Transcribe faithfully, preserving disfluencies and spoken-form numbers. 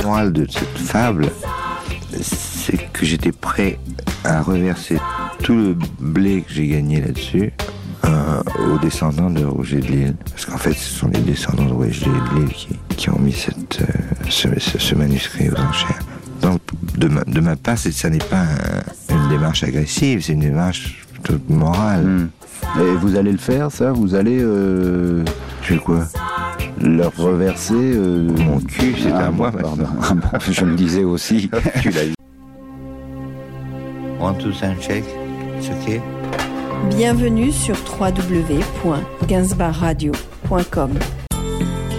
morale de cette fable, c'est que j'étais prêt à reverser tout le blé que j'ai gagné là-dessus euh, aux descendants de Roger de Lisle. Parce qu'en fait, ce sont les descendants de Roger de Lisle qui, qui ont mis cette, euh, ce, ce, ce manuscrit aux enchères. Donc, de ma, de ma part, ça n'est pas un, une démarche agressive, c'est une démarche plutôt morale. Mmh. Et vous allez le faire, ça? Vous allez... Euh... Je fais quoi? Leur reverser... Euh... Mon cul, c'est ah, à moi pardon. maintenant. Je me disais aussi. Tu l'as eu. One, two, sound check. It's okay. Bienvenue sur w w w point gainsbourg radio point com.